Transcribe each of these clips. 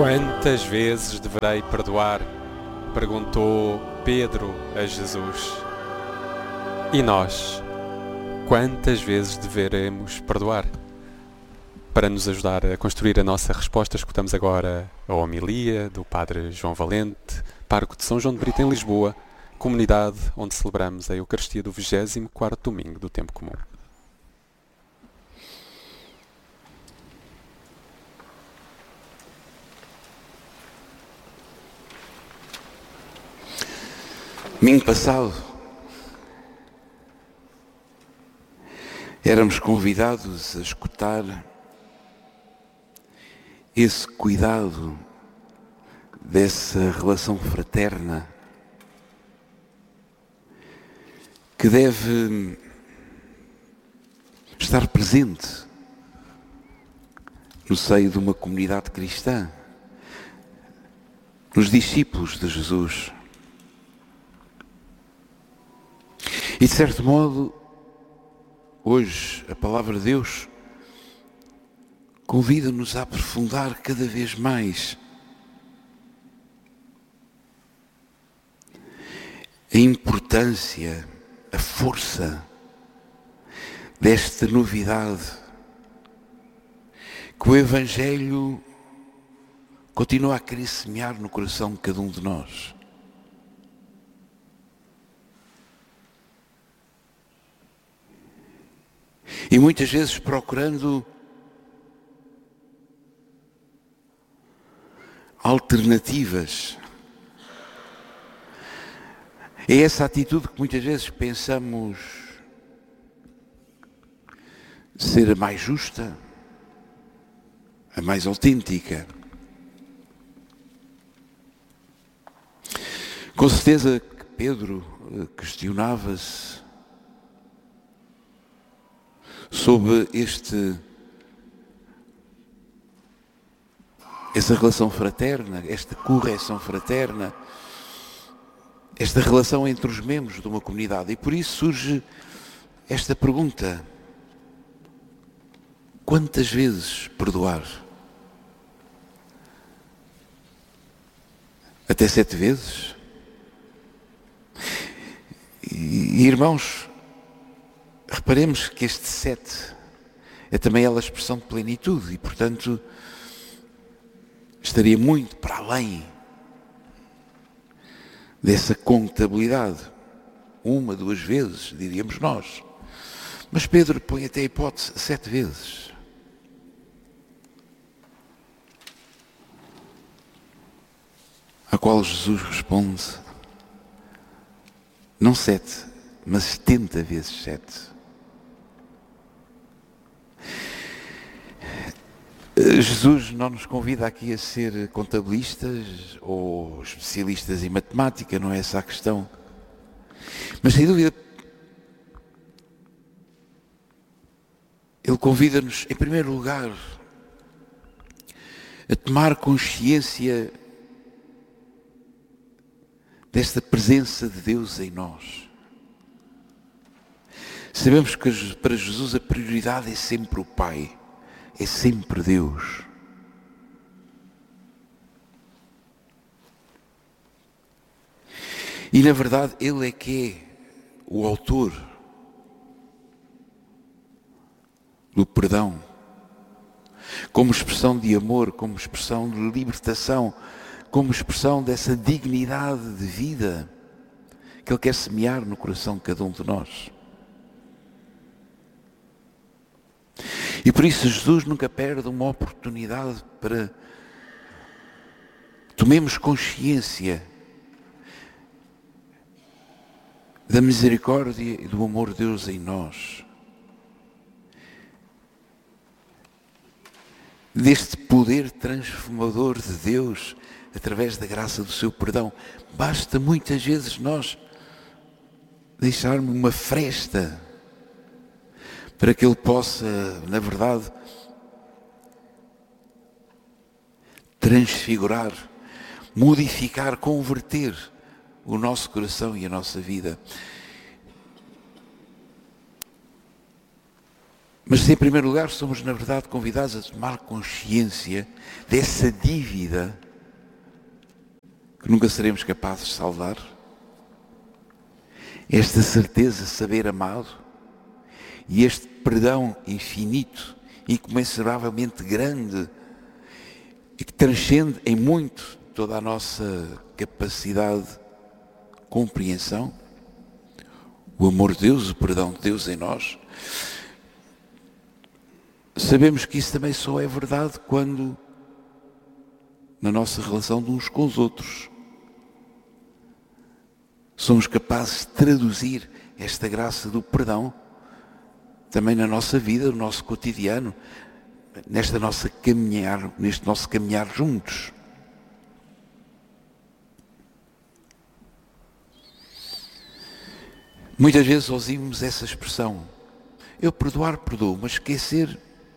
Quantas vezes deverei perdoar? Perguntou Pedro a Jesus. E nós, quantas vezes deveremos perdoar? Para nos ajudar a construir a nossa resposta, escutamos agora a homilia do Padre João Valente, pároco de São João de Brito, em Lisboa, comunidade onde celebramos a Eucaristia do 24º domingo do Tempo Comum. Domingo passado, éramos convidados a escutar esse cuidado dessa relação fraterna que deve estar presente no seio de uma comunidade cristã, nos discípulos de Jesus. E de certo modo, hoje a Palavra de Deus convida-nos a aprofundar cada vez mais a importância, a força desta novidade que o Evangelho continua a querer semear no coração de cada um de nós. E muitas vezes procurando alternativas. É essa atitude que muitas vezes pensamos ser a mais justa, a mais autêntica. Com certeza que Pedro questionava-se sobre essa relação fraterna, esta correção fraterna, esta relação entre os membros de uma comunidade. E por isso surge esta pergunta: quantas vezes perdoar? Até 7 vezes? E irmãos, reparemos que este 7 é também ela a expressão de plenitude e, portanto, estaria muito para além dessa contabilidade. 1, 2 vezes, diríamos nós. Mas Pedro põe até a hipótese 7 vezes. A qual Jesus responde, não 7, mas 70 vezes 7. Jesus não nos convida aqui a ser contabilistas ou especialistas em matemática, não é essa a questão. Mas sem dúvida, Ele convida-nos, em primeiro lugar, a tomar consciência desta presença de Deus em nós. Sabemos que para Jesus a prioridade é sempre o Pai. É sempre Deus. E na verdade Ele é que é o autor do perdão, como expressão de amor, como expressão de libertação, como expressão dessa dignidade de vida que Ele quer semear no coração de cada um de nós. E por isso Jesus nunca perde uma oportunidade para tomemos consciência da misericórdia e do amor de Deus em nós. Deste poder transformador de Deus através da graça do seu perdão. Basta muitas vezes nós deixarmos uma fresta para que Ele possa, na verdade, transfigurar, modificar, converter o nosso coração e a nossa vida. Mas em primeiro lugar somos na verdade convidados a tomar consciência dessa dívida que nunca seremos capazes de saldar, esta certeza de saber amado e este perdão infinito, incomensuravelmente grande e que transcende em muito toda a nossa capacidade de compreensão, o amor de Deus, o perdão de Deus em nós. Sabemos que isso também só é verdade quando, na nossa relação de uns com os outros, somos capazes de traduzir esta graça do perdão também na nossa vida, no nosso cotidiano, neste nosso caminhar juntos. Muitas vezes ouvimos essa expressão, eu perdoar, perdoo, mas esquecer.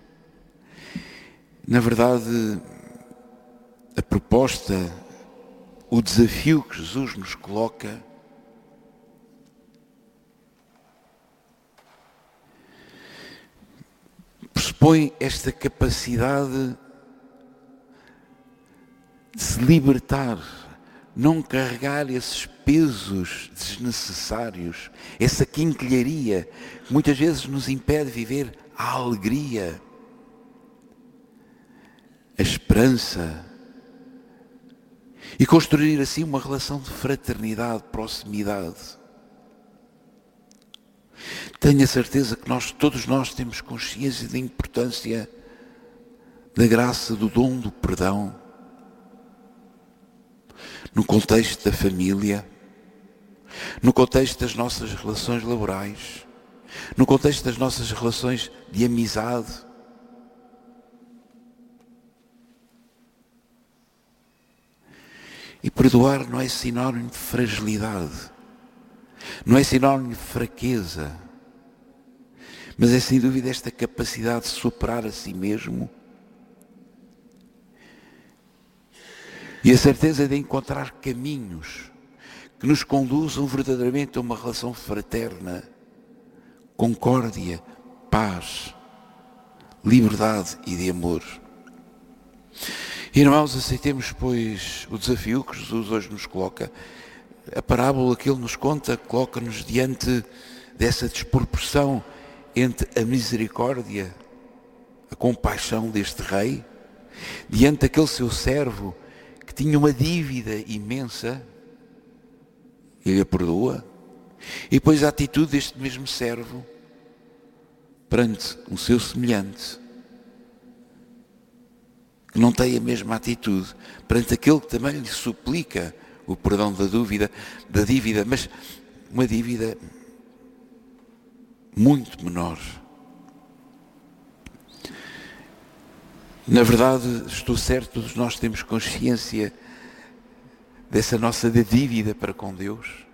Na verdade, a proposta, o desafio que Jesus nos coloca pressupõe esta capacidade de se libertar, não carregar esses pesos desnecessários, essa quinquilharia que muitas vezes nos impede de viver a alegria, a esperança e construir assim uma relação de fraternidade, proximidade. Tenho a certeza que todos nós temos consciência da importância da graça, do dom do perdão, no contexto da família, no contexto das nossas relações laborais, no contexto das nossas relações de amizade. E perdoar não é sinónimo de fragilidade, não é sinónimo de fraqueza, mas é sem dúvida esta capacidade de superar a si mesmo e a certeza de encontrar caminhos que nos conduzam verdadeiramente a uma relação fraterna, concórdia, paz, liberdade e de amor. Irmãos, aceitemos, pois, o desafio que Jesus hoje nos coloca. A parábola que Ele nos conta coloca-nos diante dessa desproporção entre a misericórdia, a compaixão deste rei, diante daquele seu servo que tinha uma dívida imensa, Ele a perdoa, e depois a atitude deste mesmo servo perante um seu semelhante, que não tem a mesma atitude perante aquele que também lhe suplica o perdão da dívida, mas uma dívida muito menor. Na verdade, estou certo, todos nós temos consciência dessa nossa dívida para com Deus.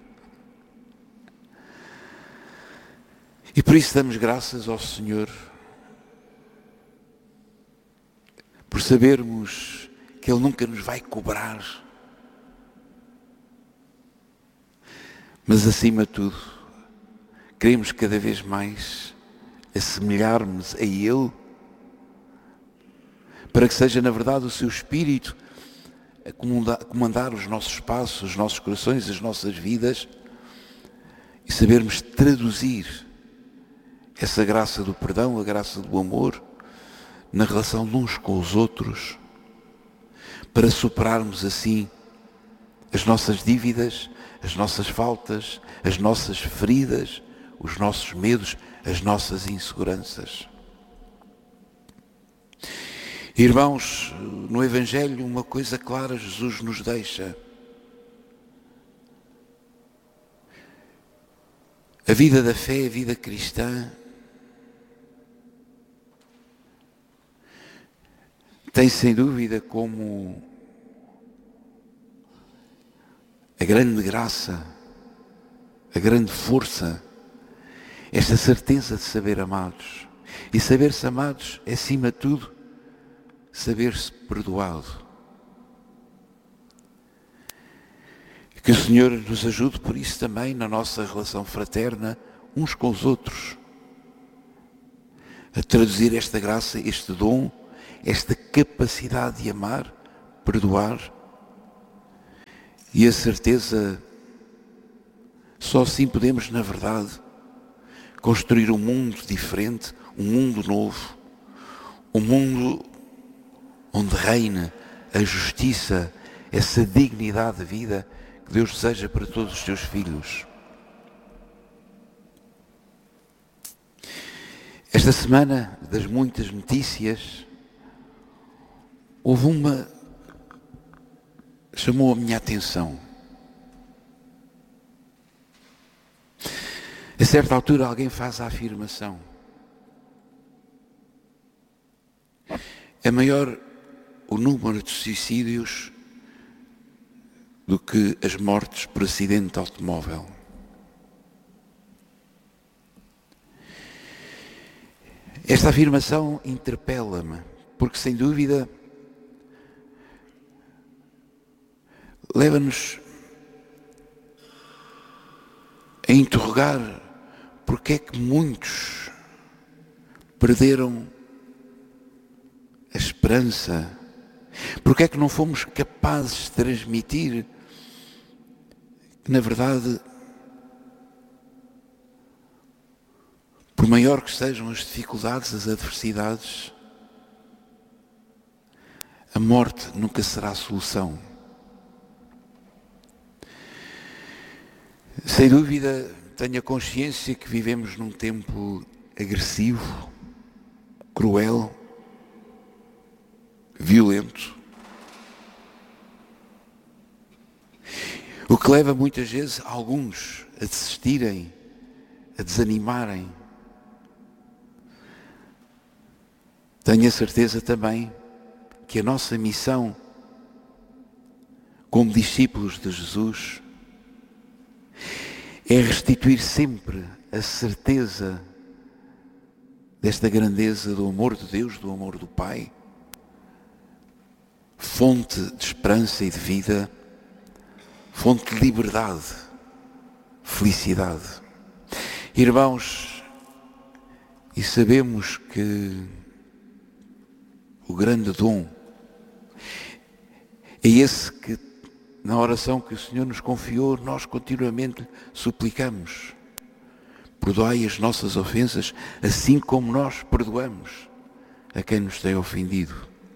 E por isso damos graças ao Senhor, por sabermos que Ele nunca nos vai cobrar, mas acima de tudo, queremos cada vez mais assemelhar-nos a Ele, para que seja na verdade o Seu Espírito a comandar os nossos passos, os nossos corações, as nossas vidas, e sabermos traduzir essa graça do perdão, a graça do amor, na relação de uns com os outros, para superarmos assim as nossas dívidas, as nossas faltas, as nossas feridas, os nossos medos, as nossas inseguranças. Irmãos, no Evangelho uma coisa clara Jesus nos deixa. A vida da fé, a vida cristã, tem sem dúvida como a grande graça, a grande força, esta certeza de saber amados. E saber-se amados é, acima de tudo, saber-se perdoado. Que o Senhor nos ajude por isso também na nossa relação fraterna uns com os outros, a traduzir esta graça, este dom, esta capacidade de amar, perdoar, e a certeza, só assim podemos, na verdade, construir um mundo diferente, um mundo novo, um mundo onde reina a justiça, essa dignidade de vida que Deus deseja para todos os seus filhos. Esta semana, das muitas notícias, houve uma que chamou a minha atenção. A certa altura alguém faz a afirmação: é maior o número de suicídios do que as mortes por acidente de automóvel. Esta afirmação interpela-me, porque sem dúvida leva-nos a interrogar porque é que muitos perderam a esperança, porque é que não fomos capazes de transmitir que, na verdade, por maior que sejam as dificuldades, as adversidades, a morte nunca será a solução. Sem dúvida, tenho a consciência que vivemos num tempo agressivo, cruel, violento, o que leva muitas vezes alguns a desistirem, a desanimarem. Tenho a certeza também que a nossa missão como discípulos de Jesus é restituir sempre a certeza desta grandeza do amor de Deus, do amor do Pai, fonte de esperança e de vida, fonte de liberdade, felicidade. Irmãos, e sabemos que o grande dom é esse que, na oração que o Senhor nos confiou, nós continuamente suplicamos: perdoai as nossas ofensas, assim como nós perdoamos a quem nos tem ofendido.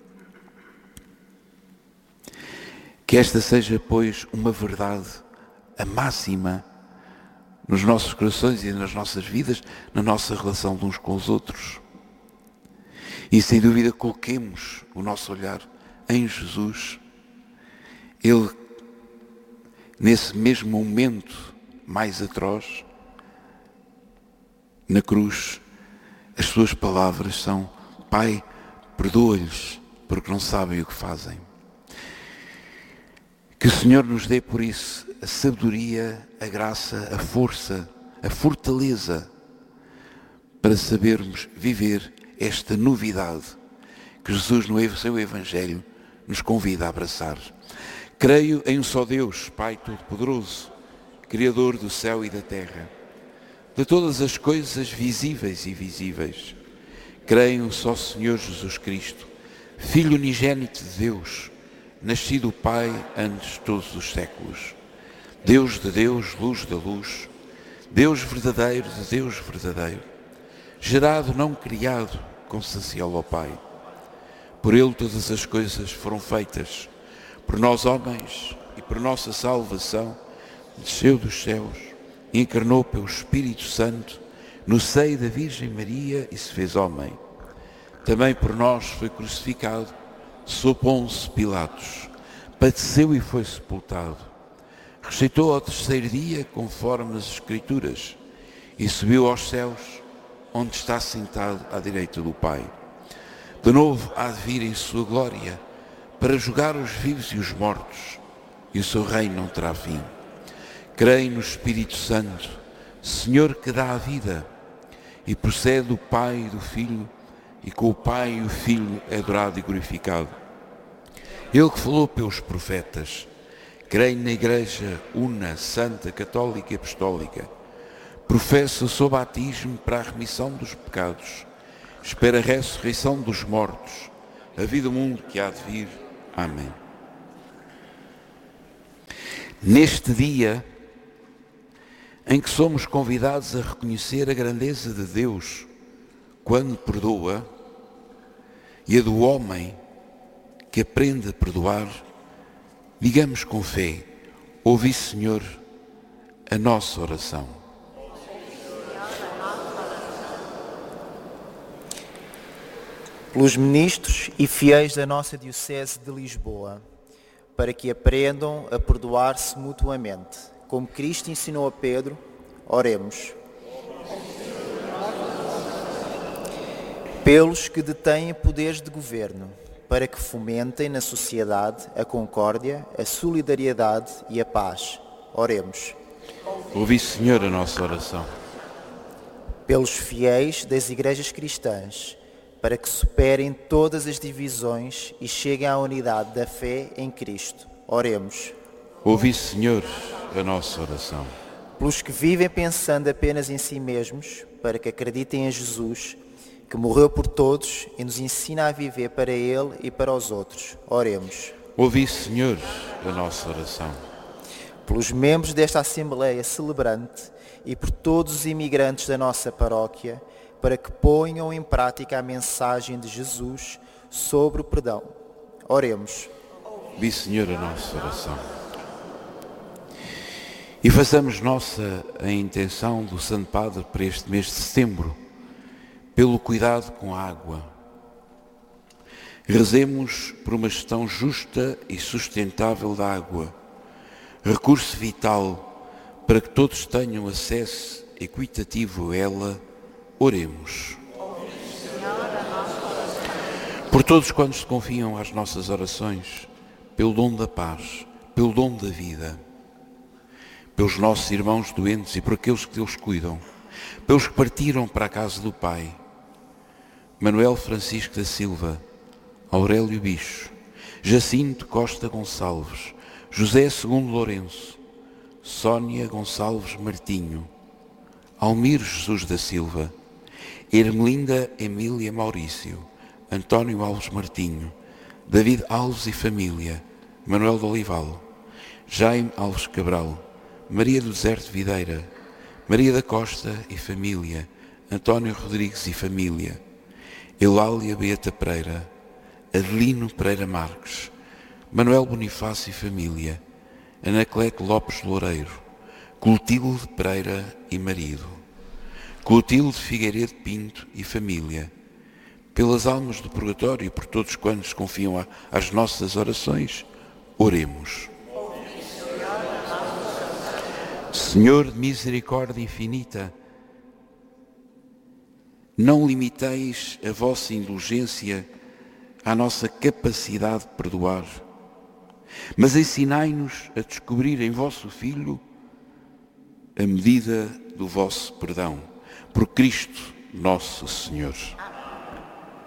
Que esta seja, pois, uma verdade, a máxima, nos nossos corações e nas nossas vidas, na nossa relação de uns com os outros. E sem dúvida coloquemos o nosso olhar em Jesus. Ele, nesse mesmo momento mais atroz, na cruz, as suas palavras são: Pai, perdoa-lhes, porque não sabem o que fazem. Que o Senhor nos dê, por isso, a sabedoria, a graça, a força, a fortaleza, para sabermos viver esta novidade que Jesus, no seu Evangelho, nos convida a abraçar. Creio em um só Deus, Pai Todo-Poderoso, Criador do céu e da terra, de todas as coisas visíveis e invisíveis. Creio em um só Senhor Jesus Cristo, Filho unigênito de Deus, nascido do Pai antes de todos os séculos. Deus de Deus, luz da luz, Deus verdadeiro de Deus verdadeiro, gerado, não criado, consubstancial ao Pai. Por Ele todas as coisas foram feitas. Por nós homens e por nossa salvação, desceu dos céus e encarnou pelo Espírito Santo no seio da Virgem Maria e se fez homem. Também por nós foi crucificado sob Pôncio Pilatos, padeceu e foi sepultado. Ressuscitou ao terceiro dia, conforme as Escrituras, e subiu aos céus, onde está sentado à direita do Pai. De novo há de vir em sua glória, para julgar os vivos e os mortos, e o seu reino não terá fim. Creio no Espírito Santo, Senhor que dá a vida, e procede do Pai e do Filho, e com o Pai e o Filho é adorado e glorificado. Ele que falou pelos profetas. Creio na Igreja una, santa, católica e apostólica. Professo o seu batismo para a remissão dos pecados. espera a ressurreição dos mortos, a vida do mundo que há de vir. Amém. Neste dia em que somos convidados a reconhecer a grandeza de Deus quando perdoa e a do homem que aprende a perdoar, digamos com fé: ouvi, Senhor, a nossa oração. Pelos ministros e fiéis da nossa Diocese de Lisboa, para que aprendam a perdoar-se mutuamente, como Cristo ensinou a Pedro, oremos. Pelos que detêm poderes de governo, para que fomentem na sociedade a concórdia, a solidariedade e a paz, oremos. Ouvi, Senhor, a nossa oração. Pelos fiéis das igrejas cristãs, para que superem todas as divisões e cheguem à unidade da fé em Cristo, oremos. Ouvi, Senhor, a nossa oração. Pelos que vivem pensando apenas em si mesmos, para que acreditem em Jesus, que morreu por todos e nos ensina a viver para Ele e para os outros, oremos. Ouvi, Senhor, a nossa oração. Pelos membros desta Assembleia celebrante e por todos os imigrantes da nossa paróquia, para que ponham em prática a mensagem de Jesus sobre o perdão, oremos. Ouvi, Senhor, a nossa oração. E façamos nossa a intenção do Santo Padre para este mês de setembro, pelo cuidado com a água. Rezemos por uma gestão justa e sustentável da água, recurso vital para que todos tenham acesso equitativo a ela. Oremos. Por todos quantos se confiam às nossas orações, pelo dom da paz, pelo dom da vida, pelos nossos irmãos doentes e por aqueles que Deus cuidam, pelos que partiram para a casa do Pai, Manuel Francisco da Silva, Aurélio Bicho, Jacinto Costa Gonçalves, José II Lourenço, Sónia Gonçalves Martinho, Almiro Jesus da Silva, Ermelinda Emília Maurício, António Alves Martinho, David Alves e família, Manuel de Olival, Jaime Alves Cabral, Maria do Deserto Videira, Maria da Costa e família, António Rodrigues e família, Eulália Beata Pereira, Adelino Pereira Marques, Manuel Bonifácio e família, Anacleto Lopes Loureiro, Clotilde Pereira e marido, Clotilde Figueiredo Pinto e família, pelas almas do purgatório e por todos quantos confiam às nossas orações, oremos. Senhor de misericórdia infinita, não limiteis a vossa indulgência à nossa capacidade de perdoar, mas ensinai-nos a descobrir em vosso Filho a medida do vosso perdão. Por Cristo nosso Senhor.